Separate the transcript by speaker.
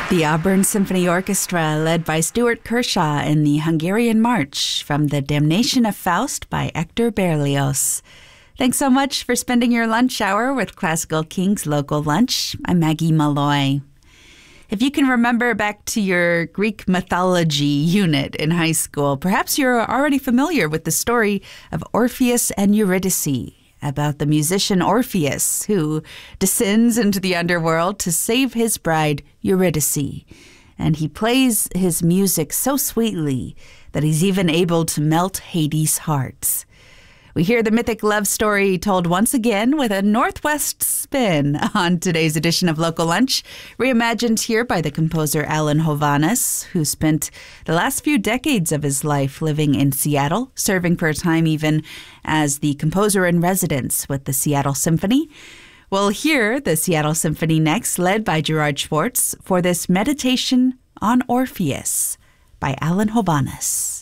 Speaker 1: The Auburn Symphony Orchestra, led by Stuart Kershaw in the Hungarian March from The Damnation of Faust by Hector Berlioz. Thanks so much for spending your lunch hour with Classical King's Local Lunch. I'm Maggie Malloy. If you can remember back to your Greek mythology unit in high school, perhaps you're already familiar with the story of Orpheus and Eurydice, about the musician Orpheus, who descends into the underworld to save his bride, Eurydice. And he plays his music so sweetly that he's even able to melt Hades' heart. We hear the mythic love story told once again with a Northwest spin on today's edition of Local Lunch, reimagined here by the composer Alan Hovhaness, who spent the last few decades of his life living in Seattle, serving for a time even as the composer in residence with the Seattle Symphony. We'll hear the Seattle Symphony next, led by Gerard Schwartz, for this meditation on Orpheus by Alan Hovhaness.